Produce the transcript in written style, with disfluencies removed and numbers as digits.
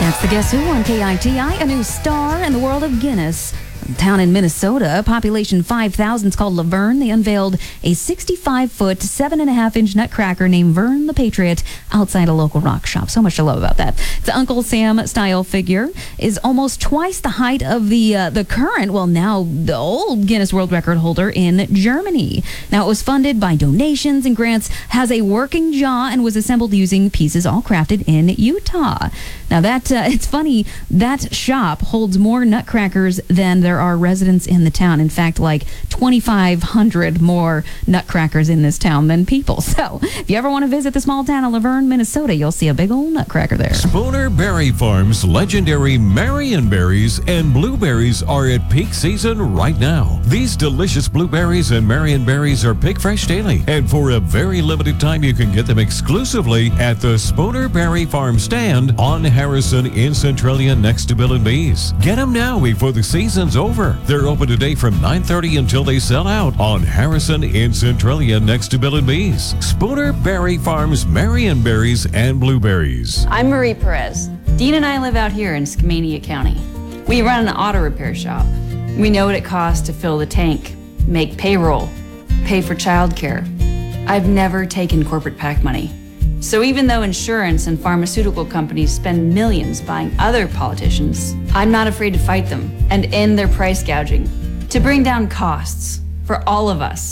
That's the Guess Who on KITI, a new star in the world of Guinness. A town in Minnesota, population 5,000, is called Laverne. They unveiled a 65-foot, 7.5-inch nutcracker named Vern the Patriot outside a local rock shop. So much to love about that. The Uncle Sam-style figure is almost twice the height of the current, well, now the old Guinness World Record holder in Germany. Now, it was funded by donations and grants, has a working jaw, and was assembled using pieces all crafted in Utah. Now, it's funny, that shop holds more nutcrackers than there are residents in the town. In fact, like 2,500 more nutcrackers in this town than people. So, if you ever want to visit the small town of Laverne, Minnesota, you'll see a big old nutcracker there. Spooner Berry Farm's legendary Marion berries and blueberries are at peak season right now. These delicious blueberries and Marion berries are pick fresh daily, and for a very limited time, you can get them exclusively at the Spooner Berry Farm stand on Harrison in Centralia next to Bill and Bees. Get them now before the season's over. They're open today from 9:30 until they sell out on Harrison in Centralia next to Bill and Bees. Spooner Berry Farms Marion berries and blueberries. I'm Marie Perez. Dean and I live out here in Skamania County. We run an auto repair shop. We know what it costs to fill the tank, make payroll, pay for childcare. I've never taken corporate PAC money. So even though insurance and pharmaceutical companies spend millions buying other politicians, I'm not afraid to fight them and end their price gouging to bring down costs for all of us.